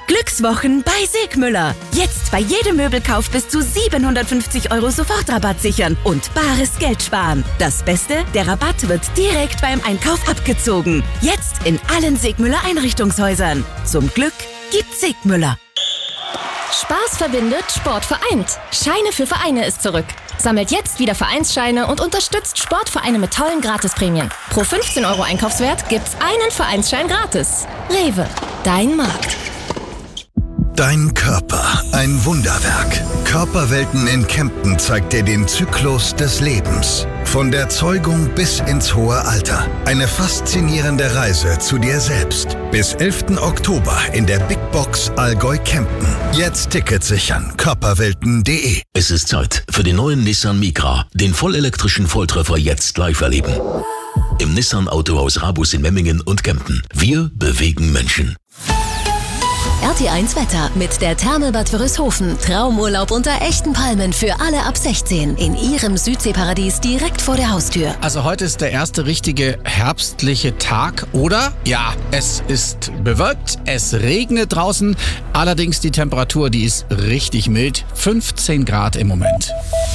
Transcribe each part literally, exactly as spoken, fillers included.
Glückswochen bei Segmüller. Jetzt bei jedem Möbelkauf bis zu siebenhundertfünfzig Euro Sofortrabatt sichern und bares Geld sparen. Das Beste, der Rabatt wird direkt beim Einkauf abgezogen. Jetzt in allen Segmüller Einrichtungshäusern. Zum Glück gibt's Segmüller. Spaß verbindet, Sport vereint. Scheine für Vereine ist zurück. Sammelt jetzt wieder Vereinsscheine und unterstützt Sportvereine mit tollen Gratisprämien. Pro fünfzehn Euro Einkaufswert gibt's einen Vereinsschein gratis. Rewe, dein Markt. Dein Körper, ein Wunderwerk. Körperwelten in Kempten zeigt dir den Zyklus des Lebens. Von der Zeugung bis ins hohe Alter. Eine faszinierende Reise zu dir selbst. Bis elften Oktober in der Big Box Allgäu Kempten. Jetzt Tickets sichern. körperwelten punkt de. Es ist Zeit für den neuen Nissan Micra. Den vollelektrischen Volltreffer jetzt live erleben. Im Nissan Autohaus Rabus in Memmingen und Kempten. Wir bewegen Menschen. R T eins Wetter mit der Therme Bad Wörishofen. Traumurlaub unter echten Palmen für alle ab sechzehn. In ihrem Südseeparadies direkt vor der Haustür. Also heute ist der erste richtige herbstliche Tag, oder? Ja, es ist bewölkt, es regnet draußen. Allerdings die Temperatur, die ist richtig mild. fünfzehn Grad im Moment.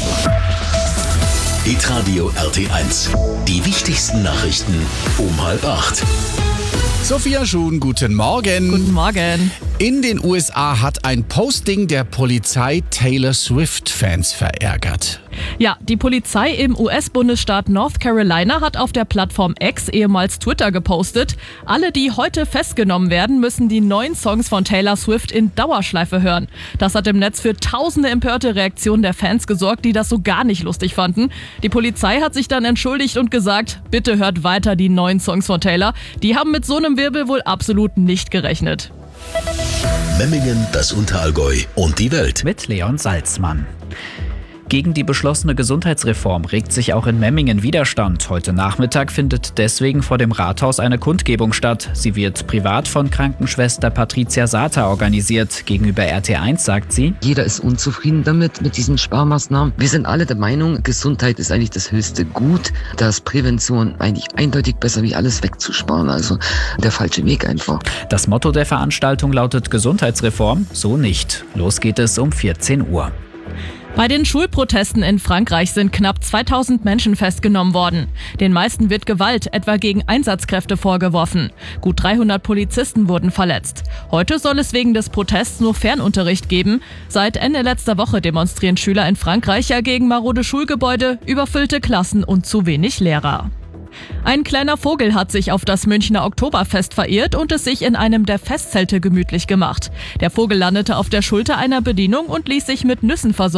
Hitradio R T eins. Die wichtigsten Nachrichten um halb acht. Sophia Schuhn, guten Morgen. Guten Morgen. In den U S A hat ein Posting der Polizei Taylor Swift-Fans verärgert. Ja, die Polizei im U S-Bundesstaat North Carolina hat auf der Plattform X, ehemals Twitter, gepostet: Alle, die heute festgenommen werden, müssen die neuen Songs von Taylor Swift in Dauerschleife hören. Das hat im Netz für tausende empörte Reaktionen der Fans gesorgt, die das so gar nicht lustig fanden. Die Polizei hat sich dann entschuldigt und gesagt, bitte hört weiter die neuen Songs von Taylor. Die haben mit so einem Wirbel wohl absolut nicht gerechnet. Memmingen, das Unterallgäu und die Welt. Mit Leon Salzmann. Gegen die beschlossene Gesundheitsreform regt sich auch in Memmingen Widerstand. Heute Nachmittag findet deswegen vor dem Rathaus eine Kundgebung statt. Sie wird privat von Krankenschwester Patricia Sata organisiert. Gegenüber R T eins sagt sie: Jeder ist unzufrieden damit, mit diesen Sparmaßnahmen. Wir sind alle der Meinung, Gesundheit ist eigentlich das höchste Gut. Da ist Prävention eigentlich eindeutig besser, wie alles wegzusparen. Also der falsche Weg einfach. Das Motto der Veranstaltung lautet Gesundheitsreform, so nicht. Los geht es um vierzehn Uhr. Bei den Schulprotesten in Frankreich sind knapp zweitausend Menschen festgenommen worden. Den meisten wird Gewalt, etwa gegen Einsatzkräfte, vorgeworfen. Gut dreihundert Polizisten wurden verletzt. Heute soll es wegen des Protests nur Fernunterricht geben. Seit Ende letzter Woche demonstrieren Schüler in Frankreich ja gegen marode Schulgebäude, überfüllte Klassen und zu wenig Lehrer. Ein kleiner Vogel hat sich auf das Münchner Oktoberfest verirrt und es sich in einem der Festzelte gemütlich gemacht. Der Vogel landete auf der Schulter einer Bedienung und ließ sich mit Nüssen versorgen.